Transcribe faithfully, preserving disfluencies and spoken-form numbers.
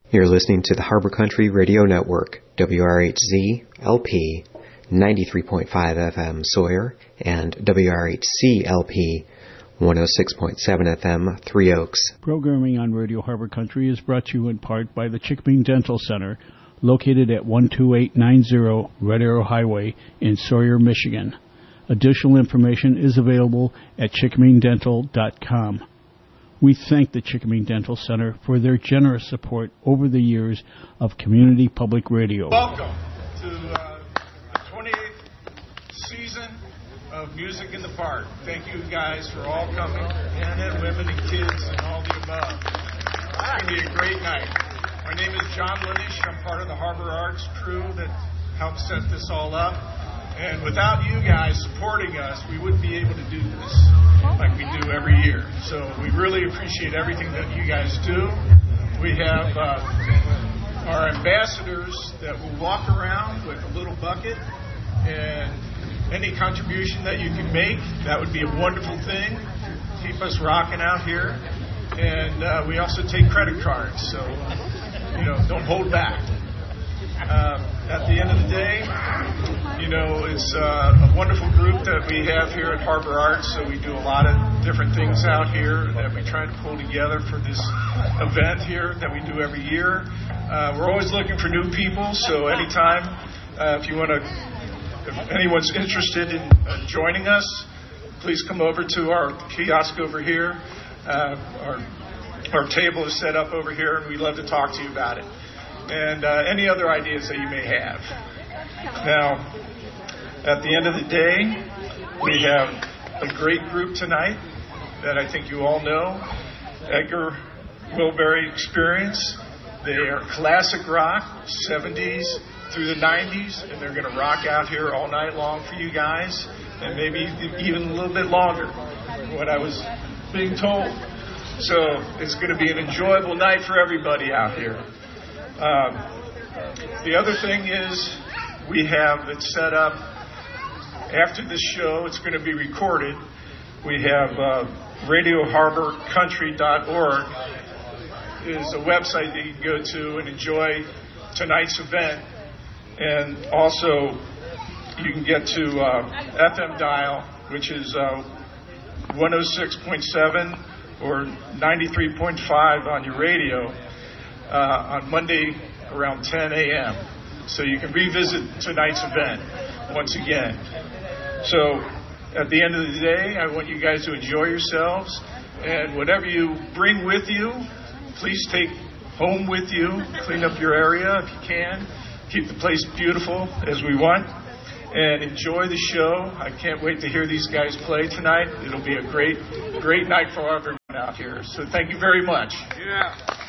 You're listening to the Harbor Country Radio Network, W R H Z L P, ninety-three point five F M Sawyer, and W R H C L P, one oh six point seven F M Three Oaks. Programming on Radio Harbor Country is brought to you in part by the Chickming Dental Center, located at one two eight nine zero Red Arrow Highway in Sawyer, Michigan. Additional information is available at chickming dental dot com. We thank the Chickming Dental Center for their generous support over the years of community public radio. Welcome to uh, the twenty-eighth season of Music in the Park. Thank you guys for all coming, men and women and kids and all the above. It's going to be a great night. My name is John Linish. I'm part of the Harbor Arts crew that helped set this all up. And without you guys supporting us, we wouldn't be able to do this like we do every year. So we really appreciate everything that you guys do. We have uh, our ambassadors that will walk around with a little bucket, and any contribution that you can make, that would be a wonderful thing. Keep us rocking out here. And uh, we also take credit cards, so, you know, don't hold back. Uh, at the end of the day, you know, it's uh, a wonderful group that we have here at Harbor Arts, so we do a lot of different things out here that we try to pull together for this event here that we do every year. Uh, we're always looking for new people, so anytime, uh, if you want to, if anyone's interested in uh, joining us, please come over to our kiosk over here. Uh, our, our table is set up over here, and we'd love to talk to you about it. And uh, any other ideas that you may have. Now, at the end of the day, we have a great group tonight that I think you all know. Edgar Wilberry Experience. They are classic rock, seventies through the nineties, and they're going to rock out here all night long for you guys, and maybe even a little bit longer, what I was being told. So it's going to be an enjoyable night for everybody out here. Um, the other thing is we have it set up after this show. It's going to be recorded. We have uh, radio harbor country dot org is a website that you can go to and enjoy tonight's event. And also you can get to uh, F M dial, which is uh, one oh six point seven or ninety-three point five on your radio. Uh, on Monday around ten a.m. So you can revisit tonight's event once again. So at the end of the day, I want you guys to enjoy yourselves, and whatever you bring with you, please take home with you. Clean up your area if you can. Keep the place beautiful as we want, and enjoy the show. I can't wait to hear these guys play tonight. It'll be a great, great night for everyone out here. So thank you very much. Yeah.